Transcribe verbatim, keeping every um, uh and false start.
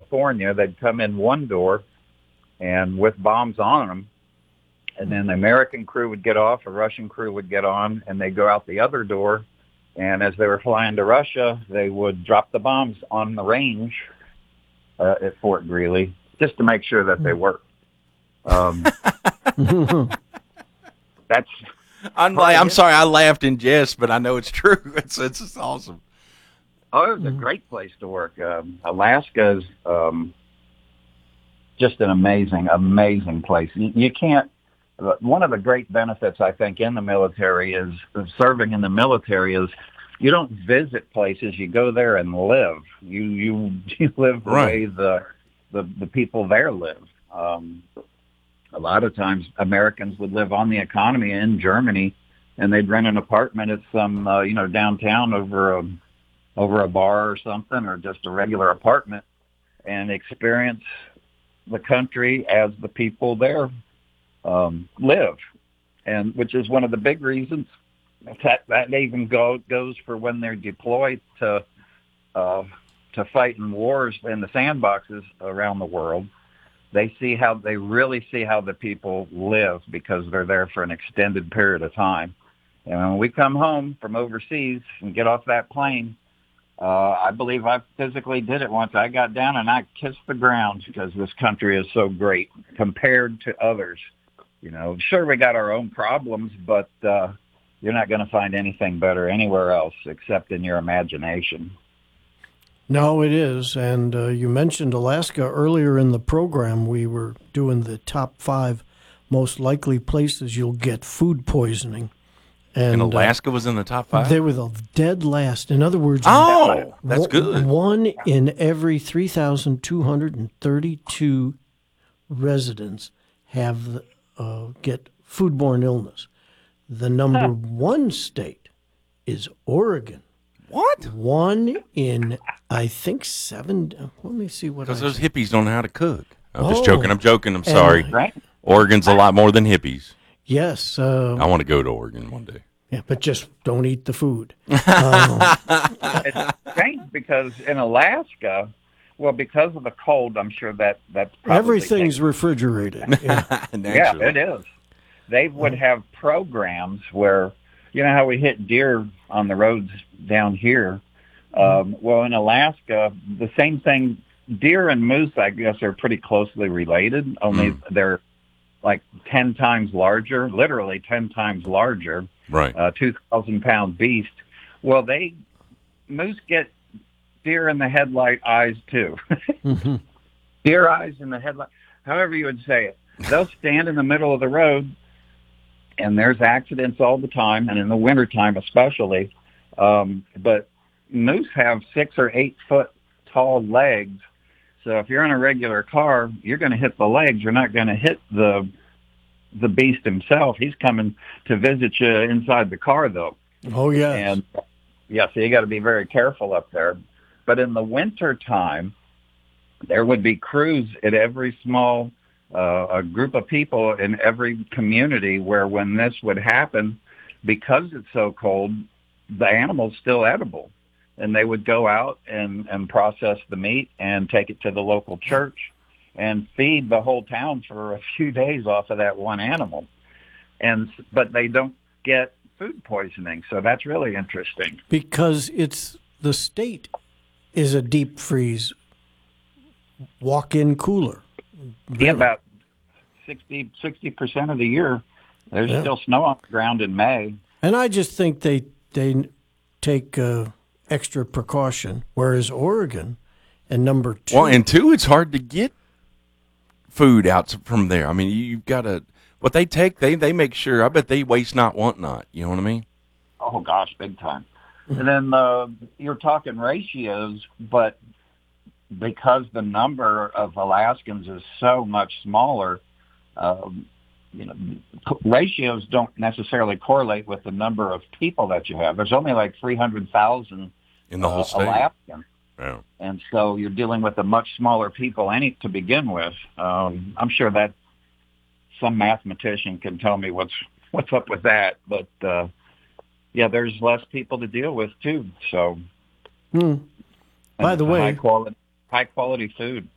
California, they'd come in one door and with bombs on them, and then the American crew would get off, a Russian crew would get on, and they'd go out the other door. And as they were flying to Russia, they would drop the bombs on the range uh, at Fort Greely just to make sure that they worked. Um, that's. I'm like, I'm sorry, I laughed in jest, but I know it's true. It's it's just awesome. Oh, it was a great place to work. Um, Alaska is um, just an amazing, amazing place. You, you can't. One of the great benefits, I think, in the military is of serving in the military is you don't visit places. You go there and live. You you, you live the right. way the, the the people there live. Um, a lot of times, Americans would live on the economy in Germany, and they'd rent an apartment at some uh, you know downtown over a over a bar or something, or just a regular apartment, and experience the country as the people there Um, live, and which is one of the big reasons that that even go, goes for when they're deployed to uh, to fight in wars in the sandboxes around the world. They see how they really see how the people live because they're there for an extended period of time. And when we come home from overseas and get off that plane, uh, I believe I physically did it once. I got down and I kissed the ground because this country is so great compared to others. You know, sure, we got our own problems, but uh, you're not going to find anything better anywhere else except in your imagination. No, it is. And uh, you mentioned Alaska earlier in the program. We were doing the top five most likely places you'll get food poisoning. And, and Alaska uh, was in the top five? They were the dead last. In other words, oh, that's w- good. One in every three thousand two hundred thirty-two residents have uh, get foodborne illness. The number huh. one state is Oregon. What? One in, I think, seven. Let me see what. Because I those said. hippies don't know how to cook. I'm oh, just joking. I'm joking. I'm sorry. And, right? Oregon's a lot more than hippies. Yes. Uh, I want to go to Oregon one day. Yeah, but just don't eat the food. um, it's strange because in Alaska, well, because of the cold, I'm sure that that's probably everything's takes, refrigerated. Yeah. yeah, it is. They would have programs where, you know how we hit deer on the roads down here. Um, well, in Alaska, the same thing. Deer and moose, I guess, are pretty closely related. Only mm. they're like ten times larger, literally ten times larger. Right. Uh, two thousand pound beast. Well, they moose get deer in the headlight eyes too. mm-hmm. Deer eyes in the headlight. However you would say it. They'll stand in the middle of the road, and there's accidents all the time, and in the wintertime especially. Um, but moose have six or eight foot tall legs. So if you're in a regular car, you're going to hit the legs. You're not going to hit the the beast himself. He's coming to visit you inside the car, though. Oh, yeah. And, yeah, so you got to be very careful up there. But in the winter time, there would be crews at every small uh, a group of people in every community where when this would happen, because it's so cold, the animal's still edible. And they would go out and, and process the meat and take it to the local church and feed the whole town for a few days off of that one animal. And but they don't get food poisoning, so that's really interesting. Because it's the state is a deep freeze walk-in cooler. Really? Yeah, about sixty percent of the year, there's yeah. still snow on the ground in May. And I just think they, they take uh, extra precaution, whereas Oregon, and number two... Well, and two, it's hard to get food out from there. I mean, you've got to, what they take, they, they make sure, I bet they waste not, want not. You know what I mean? Oh, gosh, big time. And then uh, you're talking ratios, but because the number of Alaskans is so much smaller, um, you know, ratios don't necessarily correlate with the number of people that you have. There's only like three hundred thousand in the whole uh, state. Alaskans. Yeah. And so you're dealing with a much smaller people any to begin with. Um, I'm sure that some mathematician can tell me what's what's up with that. But, uh, yeah, there's less people to deal with, too. So, hmm. By the way, high quality, high quality food.